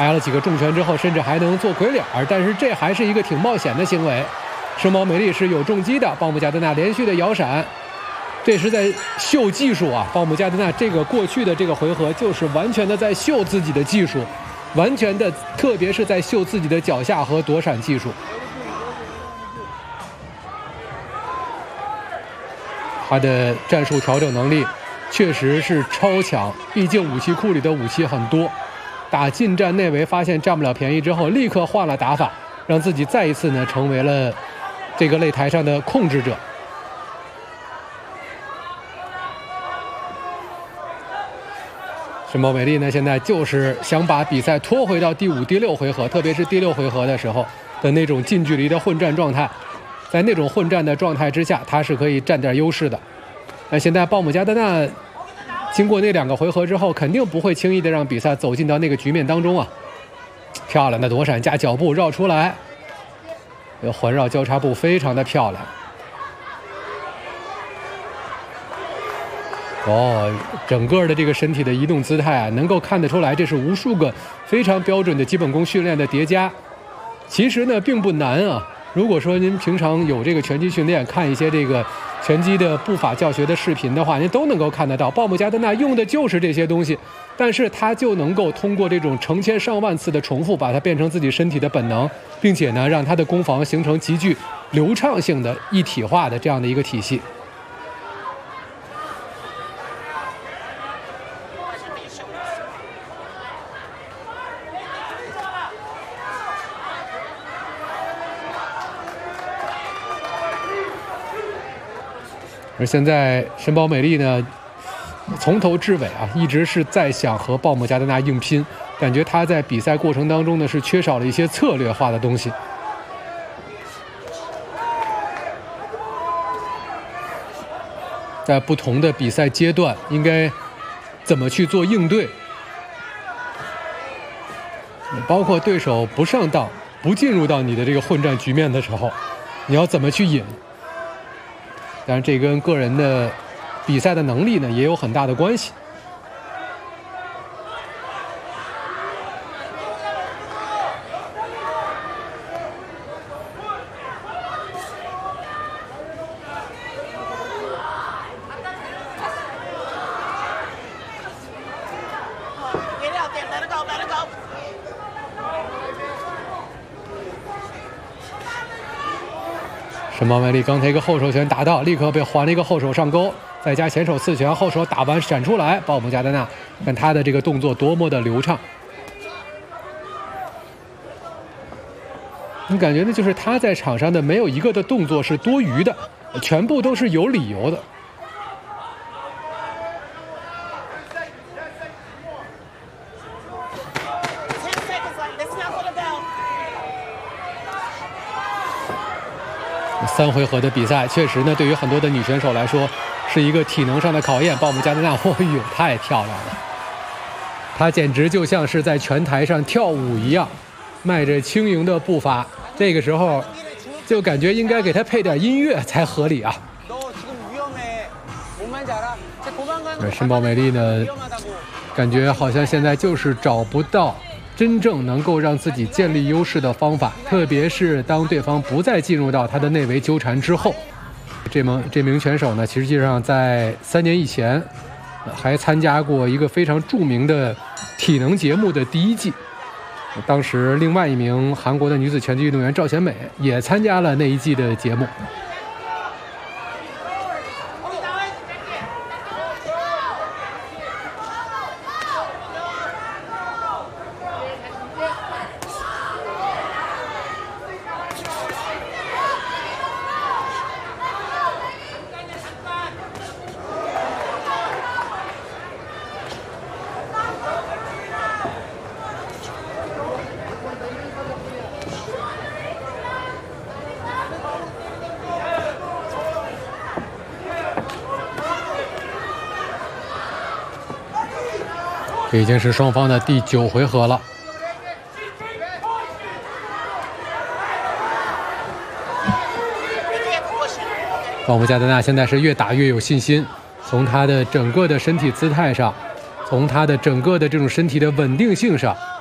挨了几个重拳之后，甚至还能做鬼脸儿，但是这还是一个挺冒险的行为。圣保美丽是有重击的，鲍姆加德纳连续的摇闪，这是在秀技术啊！鲍姆加德纳这个过去的这个回合就是完全的在秀自己的技术，完全的，特别是在秀自己的脚下和躲闪技术。他的战术调整能力确实是超强，毕竟武器库里的武器很多。打近战内围发现占不了便宜之后，立刻换了打法，让自己再一次呢成为了这个擂台上的控制者。圣保美丽呢，现在就是想把比赛拖回到第5、第6回合，特别是第6回合的时候的那种近距离的混战状态。在那种混战的状态之下，他是可以占点优势的。那现在鲍姆加德纳经过那2个回合之后，肯定不会轻易的让比赛走进到那个局面当中啊。漂亮的躲闪加脚步绕出来，环绕交叉步非常的漂亮。整个的这个身体的移动姿态啊，能够看得出来，这是无数个非常标准的基本功训练的叠加。其实呢，并不难啊。如果说您平常有这个拳击训练，看一些这个拳击的步法教学的视频的话，您都能够看得到，鲍姆加德纳用的就是这些东西，但是他就能够通过这种成千上万次的重复，把它变成自己身体的本能，并且呢，让他的攻防形成极具流畅性的一体化的这样的一个体系。而现在申保美丽呢，从头至尾啊，一直是在想和鲍姆加德纳硬拼，感觉他在比赛过程当中呢是缺少了一些策略化的东西。在不同的比赛阶段，应该怎么去做应对，包括对手不上当、不进入到你的这个混战局面的时候，你要怎么去引？当然，这跟个人的比赛的能力呢也有很大的关系。申保美丽刚才一个后手拳打到，立刻被还了一个后手上勾，再加前手刺拳，后手打完闪出来。鲍姆加德纳看他的这个动作多么的流畅，你感觉呢？就是他在场上的没有一个的动作是多余的，全部都是有理由的。3回合的比赛，确实呢，对于很多的女选手来说，是一个体能上的考验。鲍姆加德纳，哦呦，太漂亮了！她简直就像是在拳台上跳舞一样，迈着轻盈的步伐。这个时候，就感觉应该给她配点音乐才合理啊。申保美丽呢，感觉好像现在就是找不到真正能够让自己建立优势的方法，特别是当对方不再进入到他的内围纠缠之后。这名选手呢，实际上在3年以前还参加过一个非常著名的体能节目的第1季。当时另外一名韩国的女子拳击运动员赵贤美也参加了那一季的节目。这已经是双方的第9回合了。鲍姆加德纳现在是越打越有信心，从他的整个的身体姿态上，从他的整个的这种身体的稳定性上，